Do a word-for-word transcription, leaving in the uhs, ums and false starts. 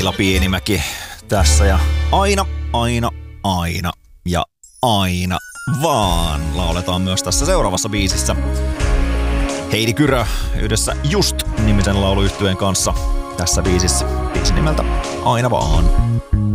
Leila Pienimäki tässä ja aina, aina, aina ja aina vaan lauletaan myös tässä seuraavassa biisissä. Heidi Kyrö yhdessä Just-nimisen lauluyhtyeen kanssa tässä biisissä. Biisi nimeltä Aina vaan.